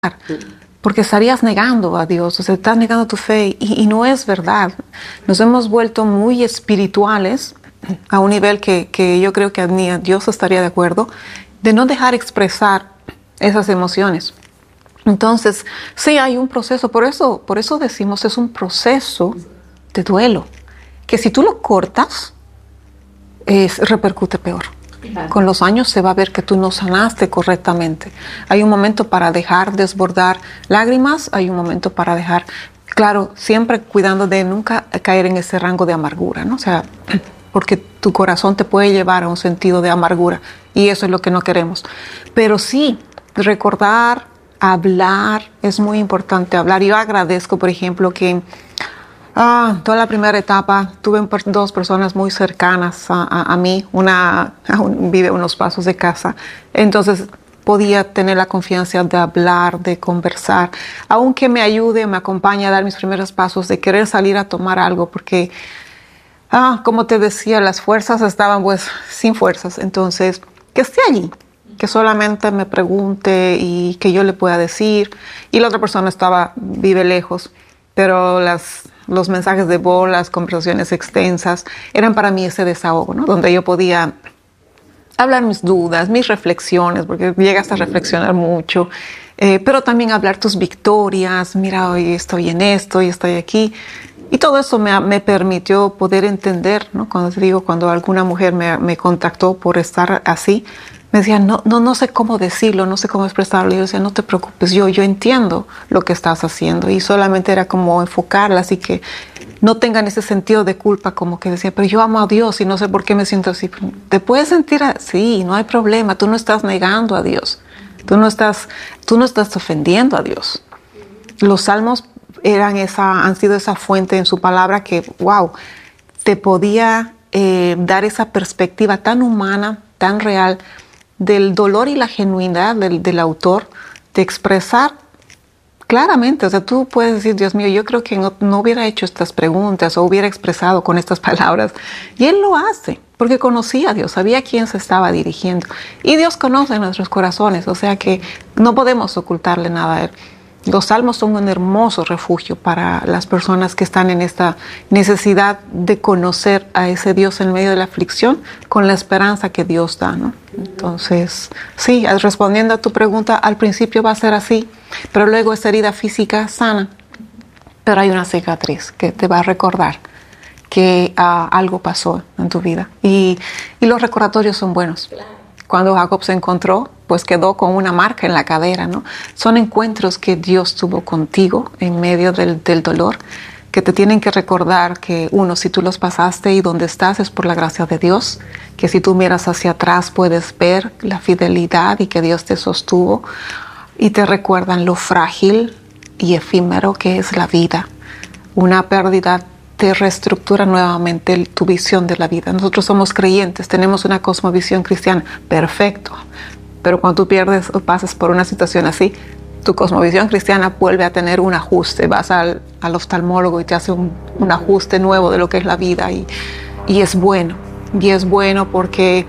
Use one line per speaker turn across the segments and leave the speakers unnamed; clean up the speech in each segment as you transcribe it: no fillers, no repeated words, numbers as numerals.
porque estarías negando a Dios, o sea, estás negando tu fe y no es verdad. Nos hemos vuelto muy espirituales a un nivel que yo creo que ni Dios estaría de acuerdo, de no dejar expresar esas emociones. Entonces, sí hay un proceso, por eso decimos es un proceso de duelo, que si tú lo cortas, repercute peor. Claro. Con los años se va a ver que tú no sanaste correctamente. Hay un momento para dejar desbordar lágrimas, hay un momento para dejar, claro, siempre cuidando de nunca caer en ese rango de amargura, ¿no? O sea, porque tu corazón te puede llevar a un sentido de amargura y eso es lo que no queremos. Pero sí, recordar, hablar, es muy importante hablar. Yo agradezco, por ejemplo, que toda la primera etapa tuve dos personas muy cercanas a mí. Una vive a unos pasos de casa. Entonces podía tener la confianza de hablar, de conversar, aunque me ayude, me acompañe a dar mis primeros pasos, de querer salir a tomar algo, porque, como te decía, las fuerzas estaban pues sin fuerzas. Entonces, que esté allí, que solamente me pregunte y que yo le pueda decir. Y la otra persona vive lejos, pero los mensajes de voz, las conversaciones extensas, eran para mí ese desahogo, ¿no? Donde yo podía hablar mis dudas, mis reflexiones, porque llegas a reflexionar mucho, pero también hablar tus victorias. Mira, hoy estoy en esto y estoy aquí. Y todo eso me permitió poder entender, ¿no? Cuando alguna mujer me contactó por estar así, me decía, no sé cómo decirlo, no sé cómo expresarlo. Y yo decía, no te preocupes, yo entiendo lo que estás haciendo. Y solamente era como enfocarla, así que no tengan ese sentido de culpa, como que decía, pero yo amo a Dios y no sé por qué me siento así. Te puedes sentir así, no hay problema, tú no estás negando a Dios, tú no estás ofendiendo a Dios. Los salmos han sido esa fuente en su palabra que, wow, te podía dar esa perspectiva tan humana, tan real, del dolor y la genuinidad del autor, de expresar claramente. O sea, tú puedes decir, Dios mío, yo creo que no hubiera hecho estas preguntas o hubiera expresado con estas palabras. Y él lo hace, porque conocía a Dios, sabía a quién se estaba dirigiendo. Y Dios conoce nuestros corazones, o sea que no podemos ocultarle nada a él. Los salmos son un hermoso refugio para las personas que están en esta necesidad de conocer a ese Dios en medio de la aflicción con la esperanza que Dios da, ¿no? Entonces, sí, respondiendo a tu pregunta, al principio va a ser así, pero luego esa herida física sana. Pero hay una cicatriz que te va a recordar que algo pasó en tu vida. Y los recordatorios son buenos. Cuando Jacob se encontró, pues quedó con una marca en la cadera, ¿no? Son encuentros que Dios tuvo contigo en medio del dolor, que te tienen que recordar que, uno, si tú los pasaste y donde estás es por la gracia de Dios, que si tú miras hacia atrás puedes ver la fidelidad y que Dios te sostuvo, y te recuerdan lo frágil y efímero que es la vida. Una pérdida te reestructura nuevamente tu visión de la vida. Nosotros somos creyentes, tenemos una cosmovisión cristiana, perfecto, pero cuando tú pierdes o pasas por una situación así, tu cosmovisión cristiana vuelve a tener un ajuste. Vas al oftalmólogo y te hace un ajuste nuevo de lo que es la vida, y es bueno. Y es bueno porque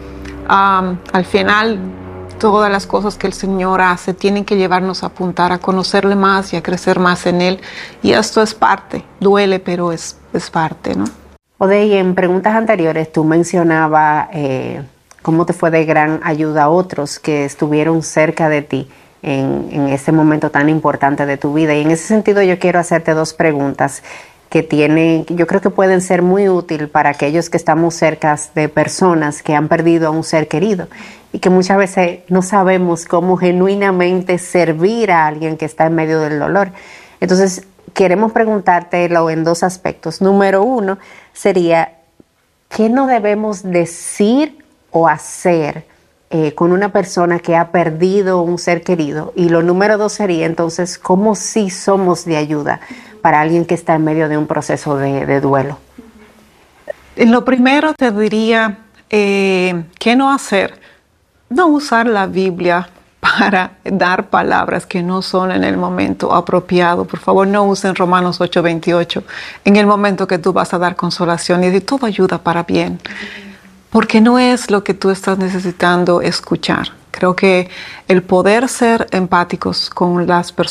al final todas las cosas que el Señor hace tienen que llevarnos a apuntar a conocerle más y a crecer más en Él. Y esto es parte, duele, pero es parte, ¿no?
Odey, en preguntas anteriores tú mencionabas cómo te fue de gran ayuda a otros que estuvieron cerca de ti en ese momento tan importante de tu vida. Y en ese sentido yo quiero hacerte dos preguntas que yo creo que pueden ser muy útiles para aquellos que estamos cerca de personas que han perdido a un ser querido y que muchas veces no sabemos cómo genuinamente servir a alguien que está en medio del dolor. Entonces, queremos preguntártelo en dos aspectos. Número uno sería, ¿qué no debemos decir o hacer con una persona que ha perdido un ser querido? Y lo número dos sería, entonces, ¿cómo sí somos de ayuda para alguien que está en medio de un proceso de duelo?
Lo primero te diría, ¿qué no hacer? No usar la Biblia para dar palabras que no son en el momento apropiado. Por favor, no usen Romanos 8:28 en el momento que tú vas a dar consolación y decir, todo ayuda para bien. Porque no es lo que tú estás necesitando escuchar. Creo que el poder ser empáticos con las personas